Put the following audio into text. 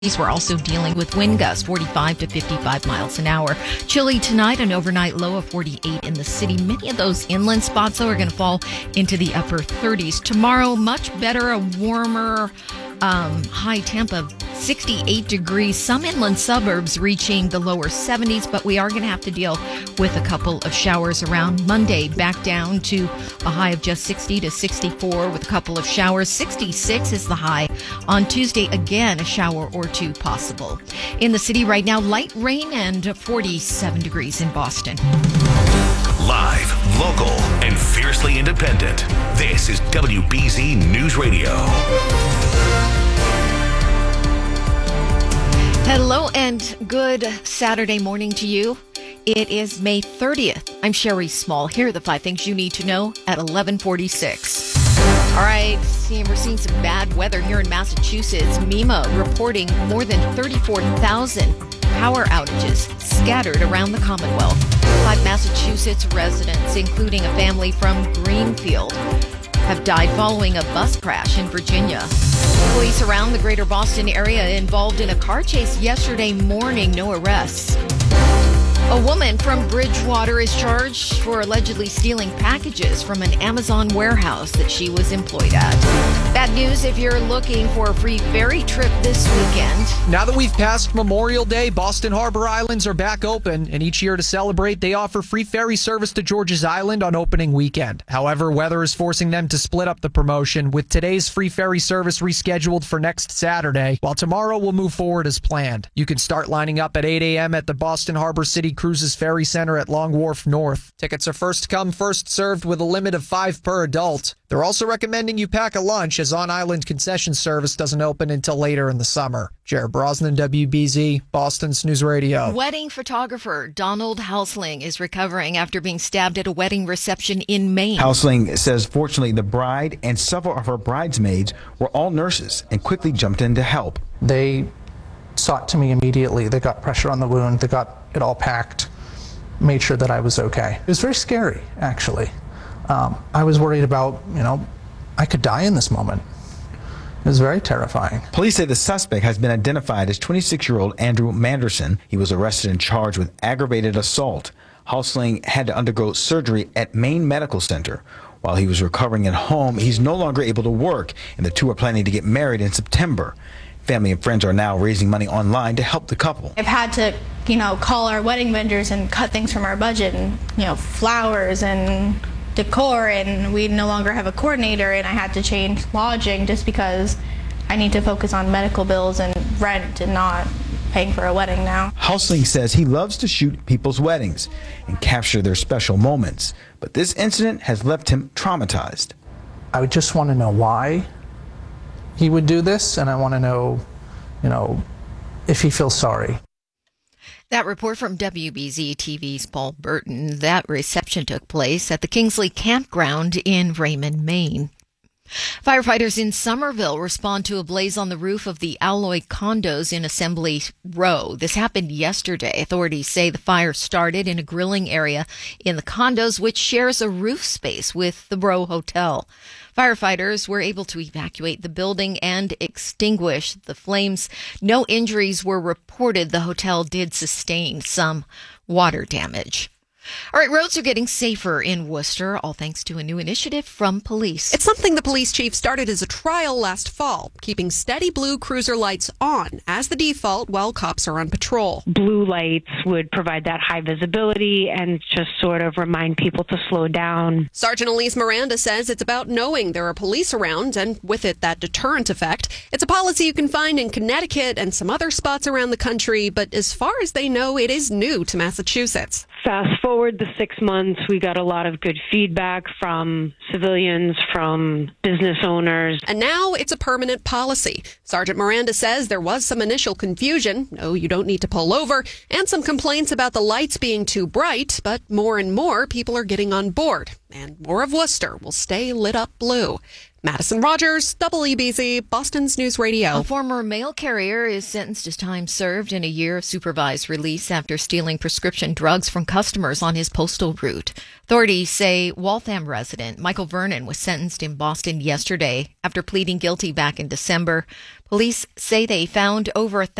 We're also dealing with wind gusts 45 to 55 miles an hour. Chilly tonight, an overnight low of 48 in the city. Many of those inland spots, though, are going to fall into the upper 30s. Tomorrow, much better, a warmer high temp of 68 degrees. Some inland suburbs reaching the lower 70s, but we are going to have to deal with a couple of showers around. Monday, back down to a high of just 60 to 64 with a couple of showers. 66 is the high. On Tuesday, again, a shower or two possible. In the city right now, light rain and 47 degrees in Boston. Live, local, and fiercely independent. This is WBZ News Radio. Hello and good Saturday morning to you. It is May 30th. I'm Sherry Small. Here are the 5 things you need to know at 11:46. All right, we're seeing some bad weather here in Massachusetts. MEMA reporting more than 34,000 power outages scattered around the Commonwealth. 5 Massachusetts residents, including a family from Greenfield, have died following a bus crash in Virginia. Police around the greater Boston area involved in a car chase yesterday morning. No arrests. A woman from Bridgewater is charged for allegedly stealing packages from an Amazon warehouse that she was employed at. Bad news if you're looking for a free ferry trip this weekend. Now that we've passed Memorial Day, Boston Harbor Islands are back open, and each year to celebrate, they offer free ferry service to George's Island on opening weekend. However, weather is forcing them to split up the promotion, with today's free ferry service rescheduled for next Saturday, while tomorrow will move forward as planned. You can start lining up at 8 a.m. at the Boston Harbor City Cruises Ferry Center at Long Wharf North. Tickets are first come, first served with a limit of 5 per adult. They're also recommending you pack a lunch as on-island concession service doesn't open until later in the summer. Jared Brosnan, WBZ, Boston's News Radio. Wedding photographer Donald Hausling is recovering after being stabbed at a wedding reception in Maine. Hausling says fortunately the bride and several of her bridesmaids were all nurses and quickly jumped in to help. They sought to me immediately. They got pressure on the wound. They got it all packed, made sure that I was okay. It was very scary, actually. I was worried about, I could die in this moment. It was very terrifying. Police say the suspect has been identified as 26-year-old Andrew Manderson. He was arrested and charged with aggravated assault. Hausling had to undergo surgery at Maine Medical Center. While he was recovering at home, he's no longer able to work, and the two are planning to get married in September. Family and friends are now raising money online to help the couple. I've had to, call our wedding vendors and cut things from our budget and, flowers and decor, and we no longer have a coordinator, and I had to change lodging just because I need to focus on medical bills and rent and not paying for a wedding now. Hausling says he loves to shoot people's weddings and capture their special moments, but this incident has left him traumatized. I would just want to know why he would do this, and I want to know, if he feels sorry. That report from WBZ TV's Paul Burton. That reception took place at the Kingsley Campground in Raymond, Maine. Firefighters in Somerville respond to a blaze on the roof of the Alloy condos in Assembly Row. This happened yesterday. Authorities say the fire started in a grilling area in the condos, which shares a roof space with the Row Hotel. Firefighters were able to evacuate the building and extinguish the flames. No injuries were reported. The hotel did sustain some water damage. All right, roads are getting safer in Worcester, all thanks to a new initiative from police. It's something the police chief started as a trial last fall, keeping steady blue cruiser lights on as the default while cops are on patrol. Blue lights would provide that high visibility and just sort of remind people to slow down. Sergeant Elise Miranda says it's about knowing there are police around and with it that deterrent effect. It's a policy you can find in Connecticut and some other spots around the country, but as far as they know, it is new to Massachusetts. Fast forward the 6 months, we got a lot of good feedback from civilians, from business owners. And now it's a permanent policy. Sergeant Miranda says there was some initial confusion. No, you don't need to pull over, and some complaints about the lights being too bright, but more and more people are getting on board. And more of Worcester will stay lit up blue. Madison Rogers, WBZ, Boston's News Radio. A former mail carrier is sentenced to time served and a year of supervised release after stealing prescription drugs from customers on his postal route. Authorities say Waltham resident Michael Vernon was sentenced in Boston yesterday after pleading guilty back in December. Police say they found over